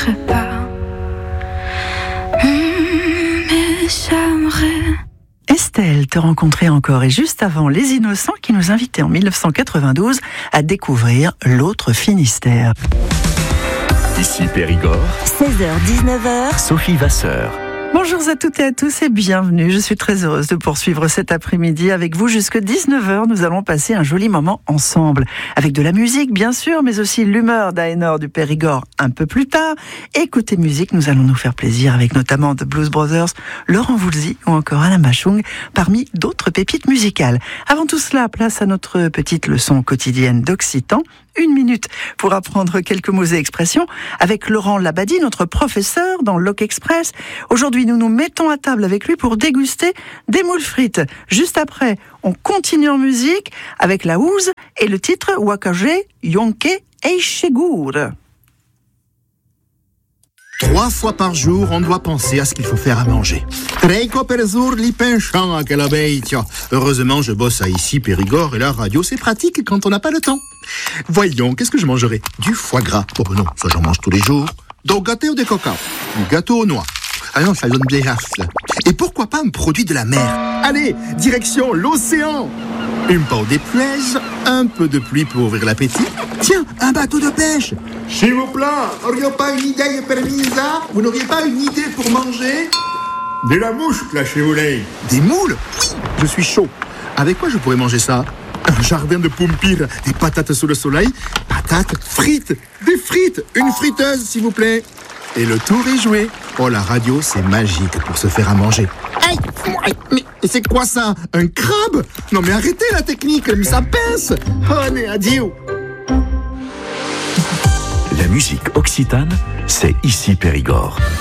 rencontrerai pas. Mais j'aimerais. Estelle te rencontrait encore, et juste avant, Les Innocents qui nous invitaient en 1992 à découvrir l'autre Finistère. Ici Périgord, 16h-19h, Sophie Vasseur. Bonjour à toutes et à tous et bienvenue. Je suis très heureuse de poursuivre cet après-midi avec vous jusqu'à 19h. Nous allons passer un joli moment ensemble. Avec de la musique, bien sûr, mais aussi l'humeur d'Aénor du Périgord un peu plus tard. Et côté musique, nous allons nous faire plaisir avec notamment The Blues Brothers, Laurent Voulzy ou encore Alain Bachung, parmi d'autres pépites musicales. Avant tout cela, place à notre petite leçon quotidienne d'occitan. 1 minute pour apprendre quelques mots et expressions avec Laurent Labadie, notre professeur dans Loc Express. Aujourd'hui, nous nous mettons à table avec lui pour déguster des moules frites. Juste après, on continue en musique avec la Ouse et le titre Wakage Yonke Eichegur. 3 fois par jour, on doit penser à ce qu'il faut faire à manger. Treiko per jour li penchant à quella beitia. Heureusement, je bosse à Ici Périgord et la radio, c'est pratique quand on n'a pas le temps. Voyons, qu'est-ce que je mangerai? Du foie gras. Oh non, ça j'en mange tous les jours. Donc gâteau ou des coca? Du gâteau aux noix. Ah non, ça donne des rafles. Et pourquoi pas un produit de la mer? Allez, direction l'océan. Une pâte des plaies, un peu de pluie pour ouvrir l'appétit. Tiens, un bateau de pêche. S'il vous plaît, n'auriez pas une idée permise? Vous n'auriez pas une idée pour manger? De la mouche, là, chez vous. Des moules? Oui, je suis chaud. Avec quoi je pourrais manger ça? Un jardin de pompires, des patates sous le soleil, patates, frites, des frites, une friteuse, s'il vous plaît. Et le tour est joué. Oh, la radio, c'est magique pour se faire à manger. Hey, mais c'est quoi ça? Un crabe? Non mais arrêtez la technique, mais ça pince. Oh, né, adieu. La musique occitane, c'est Ici Périgord.